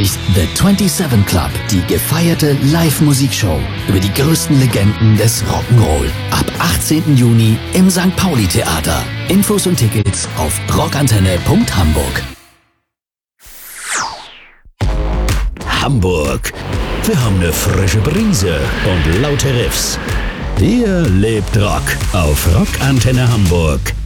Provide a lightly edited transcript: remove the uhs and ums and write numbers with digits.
ist The 27 Club, die gefeierte Live-Musikshow über die größten Legenden des Rock'n'Roll. Ab 18. Juni im St. Pauli Theater. Infos und Tickets auf rockantenne.hamburg. Hamburg. Wir haben eine frische Brise und laute Riffs. Hier lebt Rock auf Rockantenne Hamburg.